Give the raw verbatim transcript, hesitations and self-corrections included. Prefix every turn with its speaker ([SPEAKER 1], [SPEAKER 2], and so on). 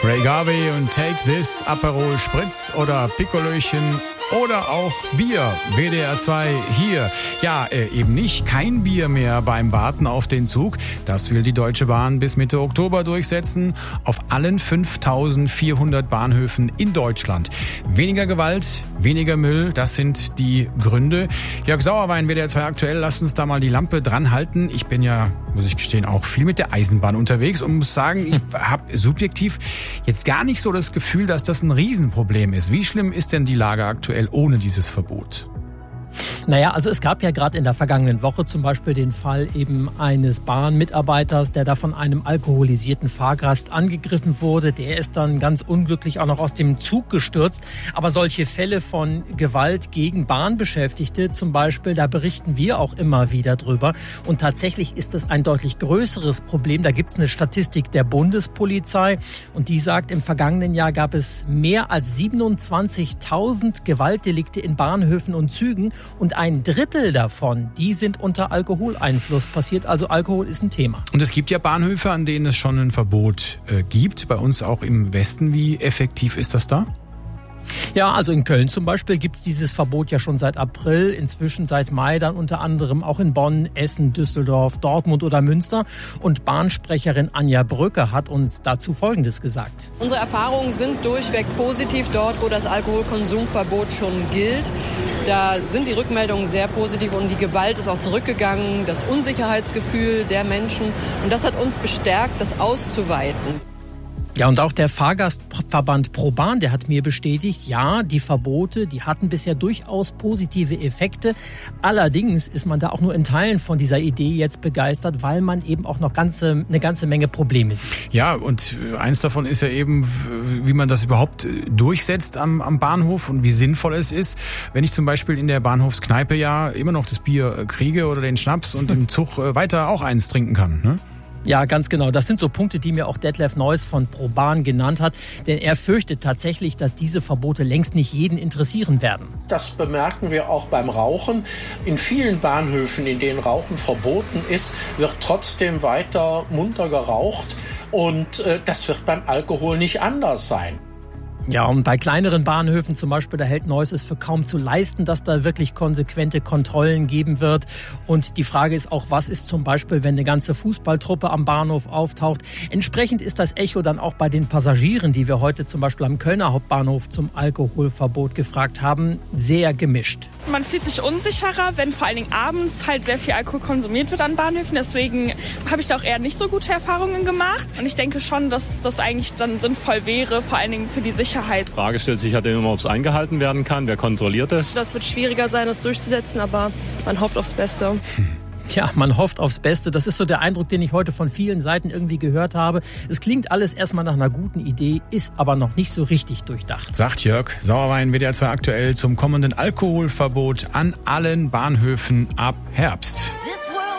[SPEAKER 1] Ray Garvey und Take This, Aperol Spritz oder Piccolöchen oder auch Bier. W D R zwei hier. Ja, äh, eben nicht kein Bier mehr beim Warten auf den Zug. Das will die Deutsche Bahn bis Mitte Oktober durchsetzen. Auf allen fünftausendvierhundert Bahnhöfen in Deutschland. Weniger Gewalt, weniger Müll, das sind die Gründe. Jörg Sauerwein, W D R zwei aktuell, lasst uns da mal die Lampe dran halten. Ich bin ja, muss ich gestehen, auch viel mit der Eisenbahn unterwegs und muss sagen, ich habe subjektiv jetzt gar nicht so das Gefühl, dass das ein Riesenproblem ist. Wie schlimm ist denn die Lage aktuell ohne dieses Verbot?
[SPEAKER 2] Naja, also es gab ja gerade in der vergangenen Woche zum Beispiel den Fall eben eines Bahnmitarbeiters, der da von einem alkoholisierten Fahrgast angegriffen wurde. Der ist dann ganz unglücklich auch noch aus dem Zug gestürzt. Aber solche Fälle von Gewalt gegen Bahnbeschäftigte zum Beispiel, da berichten wir auch immer wieder drüber. Und tatsächlich ist es ein deutlich größeres Problem. Da gibt es eine Statistik der Bundespolizei und die sagt, im vergangenen Jahr gab es mehr als siebenundzwanzigtausend Gewaltdelikte in Bahnhöfen und Zügen. Und ein Drittel davon, die sind unter Alkoholeinfluss passiert. Also Alkohol ist ein Thema.
[SPEAKER 1] Und es gibt ja Bahnhöfe, an denen es schon ein Verbot äh, gibt. Bei uns auch im Westen. Wie effektiv ist das da?
[SPEAKER 2] Ja, also in Köln zum Beispiel gibt's dieses Verbot ja schon seit April, inzwischen seit Mai dann unter anderem auch in Bonn, Essen, Düsseldorf, Dortmund oder Münster. Und Bahnsprecherin Anja Brücke hat uns dazu Folgendes gesagt.
[SPEAKER 3] Unsere Erfahrungen sind durchweg positiv dort, wo das Alkoholkonsumverbot schon gilt. Da sind die Rückmeldungen sehr positiv und die Gewalt ist auch zurückgegangen, das Unsicherheitsgefühl der Menschen. Und das hat uns bestärkt, das auszuweiten.
[SPEAKER 2] Ja, und auch der Fahrgastverband ProBahn, der hat mir bestätigt, ja, die Verbote, die hatten bisher durchaus positive Effekte. Allerdings ist man da auch nur in Teilen von dieser Idee jetzt begeistert, weil man eben auch noch ganze, eine ganze Menge Probleme sieht.
[SPEAKER 1] Ja, und eins davon ist ja eben, wie man das überhaupt durchsetzt am, am Bahnhof und wie sinnvoll es ist. Wenn ich zum Beispiel in der Bahnhofskneipe ja immer noch das Bier kriege oder den Schnaps und im Zug weiter auch eins trinken kann, ne?
[SPEAKER 2] Ja, ganz genau. Das sind so Punkte, die mir auch Detlef Neuss von ProBahn genannt hat. Denn er fürchtet tatsächlich, dass diese Verbote längst nicht jeden interessieren werden.
[SPEAKER 4] Das bemerken wir auch beim Rauchen. In vielen Bahnhöfen, in denen Rauchen verboten ist, wird trotzdem weiter munter geraucht. Und äh, das wird beim Alkohol nicht anders sein.
[SPEAKER 2] Ja, und bei kleineren Bahnhöfen zum Beispiel, da hält Neuss es für kaum zu leisten, dass da wirklich konsequente Kontrollen geben wird. Und die Frage ist auch, was ist zum Beispiel, wenn eine ganze Fußballtruppe am Bahnhof auftaucht? Entsprechend ist das Echo dann auch bei den Passagieren, die wir heute zum Beispiel am Kölner Hauptbahnhof zum Alkoholverbot gefragt haben, sehr gemischt.
[SPEAKER 5] Man fühlt sich unsicherer, wenn vor allen Dingen abends halt sehr viel Alkohol konsumiert wird an Bahnhöfen. Deswegen habe ich da auch eher nicht so gute Erfahrungen gemacht. Und ich denke schon, dass das eigentlich dann sinnvoll wäre, vor allen Dingen für die Sicherheit. Die
[SPEAKER 6] Frage stellt sich halt immer, ob es eingehalten werden kann. Wer kontrolliert es?
[SPEAKER 7] Das wird schwieriger sein, das durchzusetzen, aber man hofft aufs Beste.
[SPEAKER 2] Tja, man hofft aufs Beste. Das ist so der Eindruck, den ich heute von vielen Seiten irgendwie gehört habe. Es klingt alles erstmal nach einer guten Idee, ist aber noch nicht so richtig durchdacht.
[SPEAKER 1] Sagt Jörg Sauerwein, W D R zwei aktuell zum kommenden Alkoholverbot an allen Bahnhöfen ab Herbst.